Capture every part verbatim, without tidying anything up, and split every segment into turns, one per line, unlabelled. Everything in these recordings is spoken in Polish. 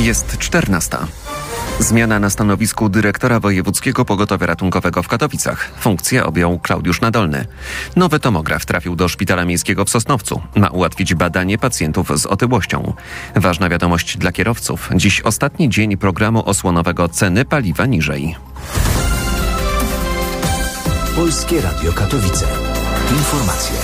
Jest czternasta. Zmiana na stanowisku dyrektora Wojewódzkiego Pogotowia Ratunkowego w Katowicach. Funkcję objął Klaudiusz Nadolny. Nowy tomograf trafił do Szpitala Miejskiego w Sosnowcu. Ma ułatwić badanie pacjentów z otyłością. Ważna wiadomość dla kierowców. Dziś ostatni dzień programu osłonowego Ceny paliwa niżej.
Polskie Radio Katowice. Informacje.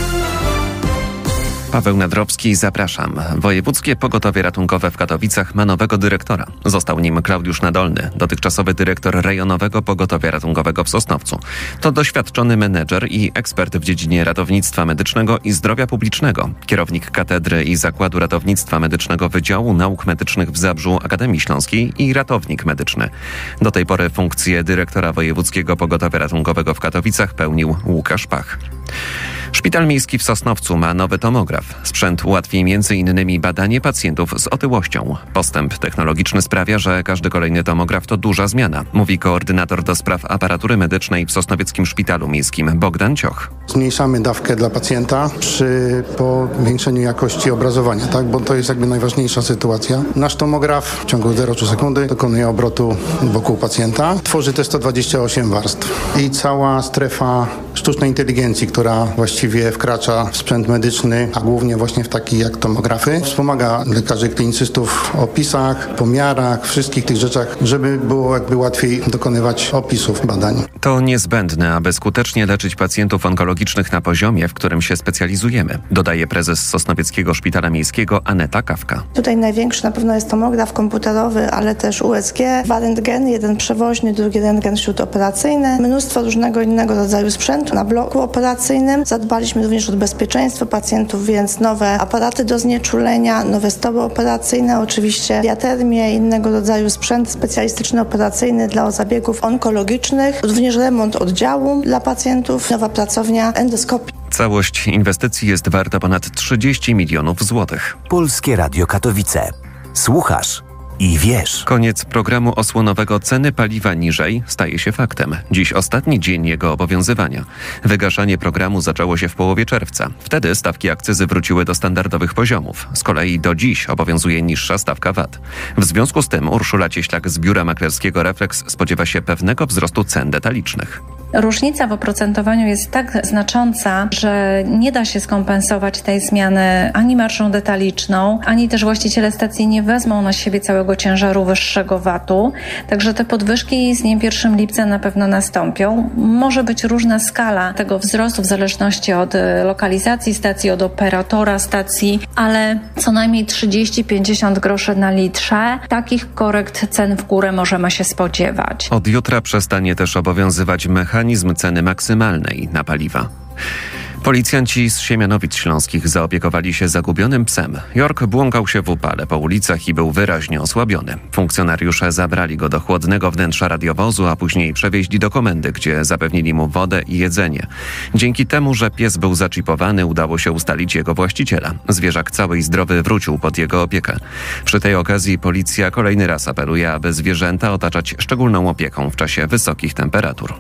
Paweł Nadrowski, zapraszam. Wojewódzkie Pogotowie Ratunkowe w Katowicach ma nowego dyrektora. Został nim Klaudiusz Nadolny, dotychczasowy dyrektor Rejonowego Pogotowia Ratunkowego w Sosnowcu. To doświadczony menedżer i ekspert w dziedzinie ratownictwa medycznego i zdrowia publicznego. Kierownik Katedry i Zakładu Ratownictwa Medycznego Wydziału Nauk Medycznych w Zabrzu Akademii Śląskiej i ratownik medyczny. Do tej pory funkcję dyrektora Wojewódzkiego Pogotowia Ratunkowego w Katowicach pełnił Łukasz Pach. Szpital Miejski w Sosnowcu ma nowy tomograf. Sprzęt ułatwi między innymi badanie pacjentów z otyłością. Postęp technologiczny sprawia, że każdy kolejny tomograf to duża zmiana, mówi koordynator do spraw aparatury medycznej w Sosnowieckim Szpitalu Miejskim Bogdan Cioch.
Zmniejszamy dawkę dla pacjenta przy powiększeniu jakości obrazowania, tak? Bo to jest jakby najważniejsza sytuacja. Nasz tomograf w ciągu zero przecinek trzy sekundy dokonuje obrotu wokół pacjenta. Tworzy te sto dwadzieścia osiem warstw. I cała strefa sztucznej inteligencji, która właściwie wkracza w sprzęt medyczny, a głównie właśnie w taki jak tomografy, wspomaga lekarzy klinicystów w opisach, pomiarach, wszystkich tych rzeczach, żeby było jakby łatwiej dokonywać opisów badań.
To niezbędne, aby skutecznie leczyć pacjentów onkologicznych na poziomie, w którym się specjalizujemy, dodaje prezes Sosnowieckiego Szpitala Miejskiego Aneta Kawka.
Tutaj największy na pewno jest tomograf komputerowy, ale też U S G, dwa rentgeny, jeden przewoźny, drugi rentgen śródoperacyjny, mnóstwo różnego innego rodzaju sprzętu na bloku operacyjnym. Zadbaliśmy również o bezpieczeństwo pacjentów, więc nowe aparaty do znieczulenia, nowe stoły operacyjne, oczywiście diatermię, innego rodzaju sprzęt specjalistyczny operacyjny dla zabiegów onkologicznych, również remont oddziału dla pacjentów, nowa pracownia endoskopii.
Całość inwestycji jest warta ponad trzydzieści milionów złotych.
Polskie Radio Katowice. Słuchasz i wiesz.
Koniec programu osłonowego Ceny paliwa niżej staje się faktem. Dziś ostatni dzień jego obowiązywania. Wygaszanie programu zaczęło się w połowie czerwca. Wtedy stawki akcyzy wróciły do standardowych poziomów. Z kolei do dziś obowiązuje niższa stawka V A T. W związku z tym Urszula Cieślak z biura maklerskiego Reflex spodziewa się pewnego wzrostu cen detalicznych.
Różnica w oprocentowaniu jest tak znacząca, że nie da się skompensować tej zmiany ani marżą detaliczną, ani też właściciele stacji nie wezmą na siebie całego ciężaru wyższego V A T-u. Także te podwyżki z dniem pierwszego lipca na pewno nastąpią. Może być różna skala tego wzrostu w zależności od lokalizacji stacji, od operatora stacji, ale co najmniej trzydzieści do pięćdziesięciu groszy na litrze. Takich korekt cen w górę możemy się spodziewać.
Od jutra przestanie też obowiązywać mechanizm mechanizm ceny maksymalnej na paliwa. Policjanci z Siemianowic Śląskich zaopiekowali się zagubionym psem. York błąkał się w upale po ulicach i był wyraźnie osłabiony. Funkcjonariusze zabrali go do chłodnego wnętrza radiowozu, a później przewieźli do komendy, gdzie zapewnili mu wodę i jedzenie. Dzięki temu, że pies był zaczipowany, udało się ustalić jego właściciela. Zwierzak cały i zdrowy wrócił pod jego opiekę. Przy tej okazji policja kolejny raz apeluje, aby zwierzęta otaczać szczególną opieką w czasie wysokich temperatur.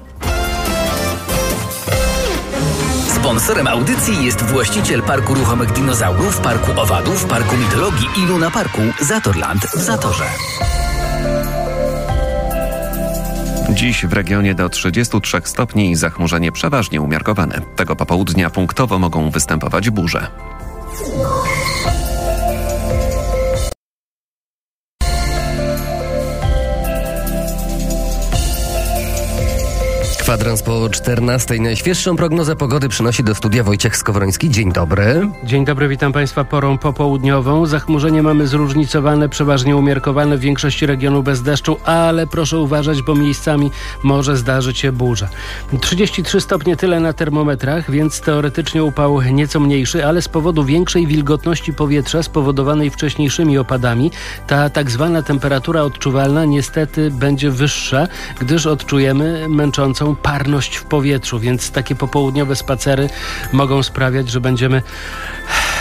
Sponsorem audycji jest właściciel Parku Ruchomych Dinozaurów, Parku Owadów, Parku Mitologii i Luna Parku Zatorland w Zatorze.
Dziś w regionie do trzydziestu trzech stopni i zachmurzenie przeważnie umiarkowane. Tego popołudnia punktowo mogą występować burze.
Kwadrans po czternastej. Najświeższą prognozę pogody przynosi do studia Wojciech Skowroński. Dzień dobry.
Dzień dobry, witam Państwa porą popołudniową. Zachmurzenie mamy zróżnicowane, przeważnie umiarkowane, w większości regionu bez deszczu, ale proszę uważać, bo miejscami może zdarzyć się burza. trzydzieści trzy stopnie tyle na termometrach, więc teoretycznie upał nieco mniejszy, ale z powodu większej wilgotności powietrza spowodowanej wcześniejszymi opadami, ta tak zwana temperatura odczuwalna niestety będzie wyższa, gdyż odczujemy męczącą parność w powietrzu, więc takie popołudniowe spacery mogą sprawiać, że będziemy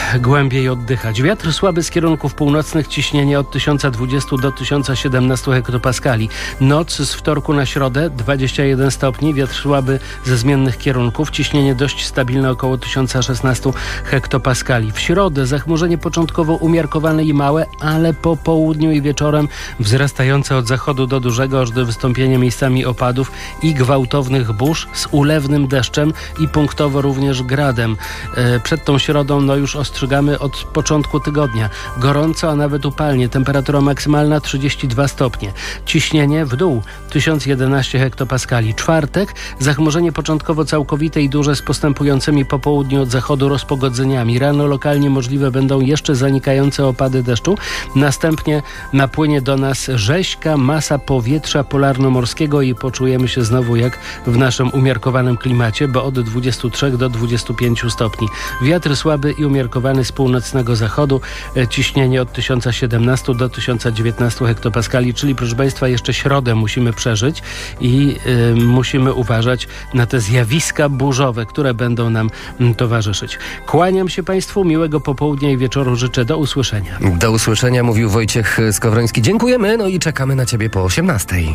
głębiej oddychać. Wiatr słaby z kierunków północnych, ciśnienie od tysiąc dwadzieścia do tysiąc siedemnaście hektopaskali. Noc z wtorku na środę dwadzieścia jeden stopni, wiatr słaby ze zmiennych kierunków, ciśnienie dość stabilne około tysiąc szesnaście hektopaskali. W środę zachmurzenie początkowo umiarkowane i małe, ale po południu i wieczorem wzrastające od zachodu do dużego, aż do wystąpienia miejscami opadów i gwałtownych burz z ulewnym deszczem i punktowo również gradem. Przed tą środą no już ostrzegamy od początku tygodnia. Gorąco, a nawet upalnie. Temperatura maksymalna trzydzieści dwa stopnie. Ciśnienie w dół tysiąc jedenaście hektopaskali. Czwartek zachmurzenie początkowo całkowite i duże z postępującymi po południu od zachodu rozpogodzeniami. Rano lokalnie możliwe będą jeszcze zanikające opady deszczu. Następnie napłynie do nas rzeźka masa powietrza polarnomorskiego i poczujemy się znowu jak w naszym umiarkowanym klimacie, bo od dwudziestu trzech do dwudziestu pięciu stopni. Wiatr słaby i umiarkowany z północnego zachodu. Ciśnienie od tysiąc siedemnaście do tysiąc dziewiętnaście hektopaskali, czyli proszę Państwa, jeszcze środę musimy przeżyć i y, musimy uważać na te zjawiska burzowe, które będą nam m, towarzyszyć. Kłaniam się Państwu, miłego popołudnia i wieczoru życzę. Do usłyszenia.
Do usłyszenia, mówił Wojciech Skowroński. Dziękujemy, no i czekamy na Ciebie po osiemnastej.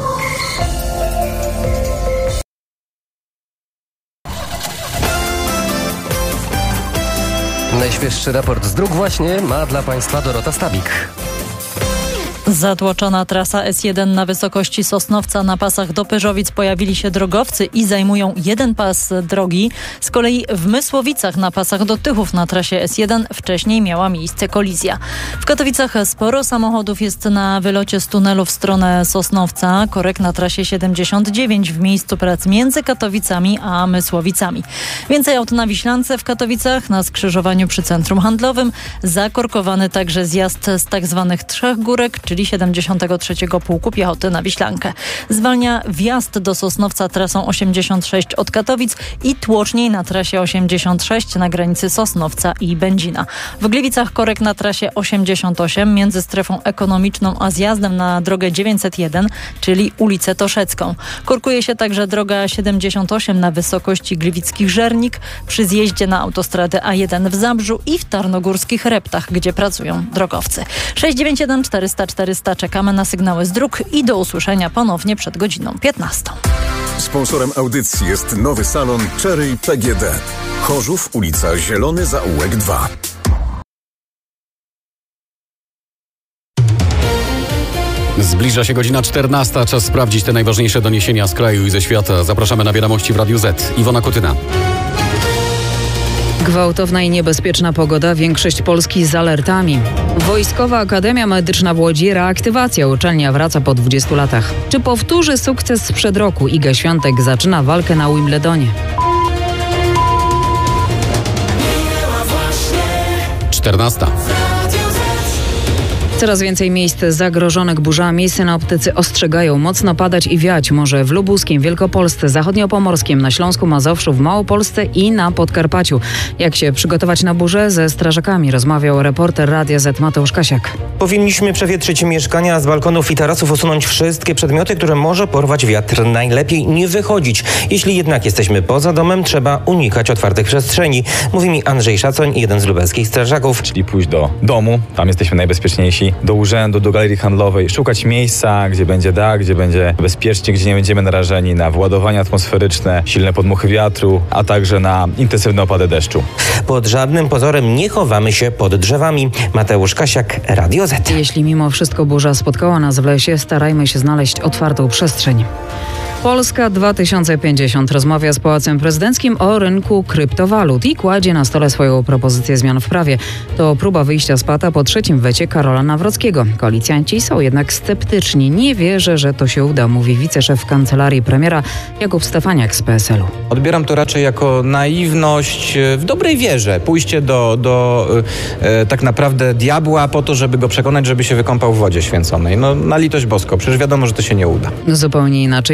Najświeższy raport z dróg właśnie ma dla Państwa Dorota Stabik.
Zatłoczona trasa S jeden na wysokości Sosnowca. Na pasach do Pyrzowic pojawili się drogowcy i zajmują jeden pas drogi. Z kolei w Mysłowicach na pasach do Tychów na trasie S jeden wcześniej miała miejsce kolizja. W Katowicach sporo samochodów jest na wylocie z tunelu w stronę Sosnowca. Korek na trasie siedemdziesiąt dziewięć w miejscu prac między Katowicami a Mysłowicami. Więcej aut na Wiślance w Katowicach na skrzyżowaniu przy centrum handlowym. Zakorkowany także zjazd z tak zwanych Trzech Górek, czyli siedemdziesiątego trzeciego Pułku Piechoty na Wiślankę. Zwalnia wjazd do Sosnowca trasą osiemdziesiąt sześć od Katowic i tłoczniej na trasie osiemdziesiąt sześć na granicy Sosnowca i Będzina. W Gliwicach korek na trasie osiemdziesiąt osiem między strefą ekonomiczną a zjazdem na drogę dziewięćset jeden, czyli ulicę Toszecką. Korkuje się także droga siedemdziesiąt osiem na wysokości Gliwickich Żernik przy zjeździe na autostradę A jeden w Zabrzu i w Tarnogórskich Reptach, gdzie pracują drogowcy. sześć dziewięć jeden czterysta czterysta. Czekamy na sygnały z dróg i do usłyszenia ponownie przed godziną piętnastą.
Sponsorem audycji jest nowy salon Cherry P G D. Chorzów, ulica Zielony Zaułek dwa.
Zbliża się godzina czternasta. Czas sprawdzić te najważniejsze doniesienia z kraju i ze świata. Zapraszamy na wiadomości w Radiu Z. Iwona Kotyna.
Gwałtowna i niebezpieczna pogoda, większość Polski z alertami. Wojskowa Akademia Medyczna w Łodzi, reaktywacja. Uczelnia wraca po dwudziestu latach. Czy powtórzy sukces sprzed roku? Iga Świątek zaczyna walkę na Wimbledonie.
czternasta.
Coraz więcej miejsc zagrożonych burzami. Synoptycy ostrzegają, mocno padać i wiać może w Lubuskiem, Wielkopolsce, Zachodniopomorskiem, na Śląsku, Mazowszu, w Małopolsce i na Podkarpaciu. Jak się przygotować na burzę? Ze strażakami rozmawiał reporter Radia Z Mateusz Kasiak.
Powinniśmy przewietrzyć mieszkania, z balkonów i tarasów usunąć wszystkie przedmioty, które może porwać wiatr. Najlepiej nie wychodzić. Jeśli jednak jesteśmy poza domem, trzeba unikać otwartych przestrzeni. Mówi mi Andrzej Szacoń, jeden z lubelskich strażaków.
Czyli pójść do domu, tam jesteśmy najbezpieczniejsi, do urzędu, do galerii handlowej, szukać miejsca, gdzie będzie dach, gdzie będzie bezpiecznie, gdzie nie będziemy narażeni na wyładowania atmosferyczne, silne podmuchy wiatru, a także na intensywne opady deszczu.
Pod żadnym pozorem nie chowamy się pod drzewami. Mateusz Kasiak, Radio Z.
Jeśli mimo wszystko burza spotkała nas w lesie, starajmy się znaleźć otwartą przestrzeń. Polska dwa tysiące pięćdziesiąt rozmawia z Pałacem Prezydenckim o rynku kryptowalut i kładzie na stole swoją propozycję zmian w prawie. To próba wyjścia z pata po trzecim wecie Karola Nawrockiego. Koalicjanci są jednak sceptyczni. Nie wierzę, że to się uda, mówi wiceszef kancelarii premiera Jakub Stefaniak z P S L u.
Odbieram to raczej jako naiwność w dobrej wierze. Pójście do, do e, tak naprawdę diabła po to, żeby go przekonać, żeby się wykąpał w wodzie święconej. No na litość boską, przecież wiadomo, że to się nie uda.
Zupełnie inaczej widzi to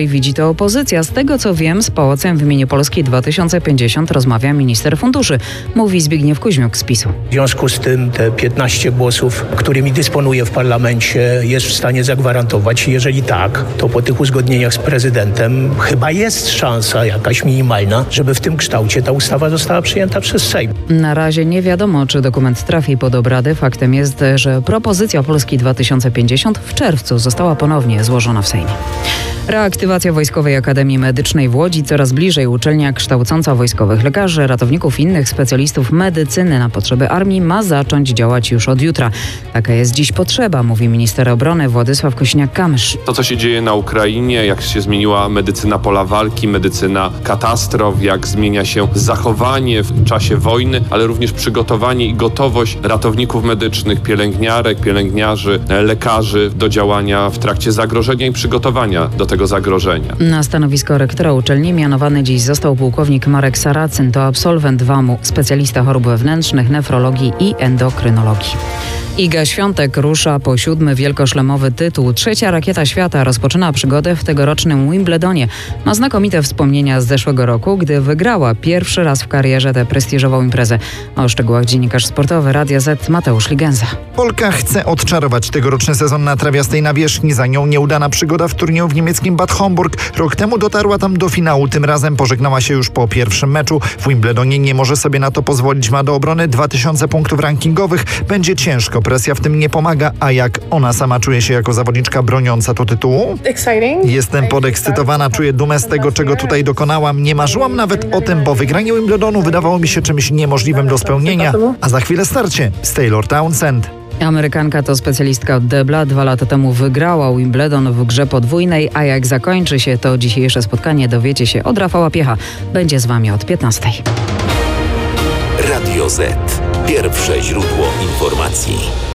to opozycja. Z tego co wiem, z Pałacem w imieniu Polski dwa tysiące pięćdziesiąt rozmawia minister funduszy, mówi Zbigniew Kuźmiuk z PiSu.
W związku z tym te piętnaście głosów, którymi dysponuje w parlamencie, jest w stanie zagwarantować. Jeżeli tak, to po tych uzgodnieniach z prezydentem chyba jest szansa jakaś minimalna, żeby w tym kształcie ta ustawa została przyjęta przez Sejm.
Na razie nie wiadomo, czy dokument trafi pod obrady. Faktem jest, że propozycja Polski dwa tysiące pięćdziesiąt w czerwcu została ponownie złożona w Sejmie. Reaktywacja Wojskowej Akademii Medycznej w Łodzi coraz bliżej. Uczelnia kształcąca wojskowych lekarzy, ratowników i innych specjalistów medycyny na potrzeby armii ma zacząć działać już od jutra. Taka jest dziś potrzeba, mówi minister obrony Władysław Kosiniak-Kamysz.
To, co się dzieje na Ukrainie, jak się zmieniła medycyna pola walki, medycyna katastrof, jak zmienia się zachowanie w czasie wojny, ale również przygotowanie i gotowość ratowników medycznych, pielęgniarek, pielęgniarzy, lekarzy do działania w trakcie zagrożenia i przygotowania do tego zagrożenia.
Na stanowisko rektora uczelni mianowany dziś został pułkownik Marek Saracyn. To absolwent W A M-u, specjalista chorób wewnętrznych, nefrologii i endokrynologii. Iga Świątek rusza po siódmy wielkoszlemowy tytuł. Trzecia rakieta świata rozpoczyna przygodę w tegorocznym Wimbledonie. Ma znakomite wspomnienia z zeszłego roku, gdy wygrała pierwszy raz w karierze tę prestiżową imprezę. O szczegółach dziennikarz sportowy Radia Z Mateusz Ligenza.
Polka chce odczarować tegoroczny sezon na trawiastej nawierzchni. Za nią nieudana przygoda w turnieju w niemieckim Bad Homburg. Rok temu dotarła tam do finału. Tym razem pożegnała się już po pierwszym meczu. W Wimbledonie nie może sobie na to pozwolić. Ma do obrony dwa tysiące punktów rankingowych. Będzie ciężko. Presja w tym nie pomaga, a jak ona sama czuje się jako zawodniczka broniąca to tytułu? Jestem podekscytowana, czuję dumę z tego, czego tutaj dokonałam. Nie marzyłam nawet o tym, bo wygranie Wimbledonu wydawało mi się czymś niemożliwym do spełnienia. A za chwilę starcie z Taylor Townsend.
Amerykanka to specjalistka od debla. Dwa lata temu wygrała Wimbledon w grze podwójnej, a jak zakończy się to dzisiejsze spotkanie, dowiecie się od Rafała Piecha. Będzie z wami od piętnastej.
Radio Z. Pierwsze źródło informacji.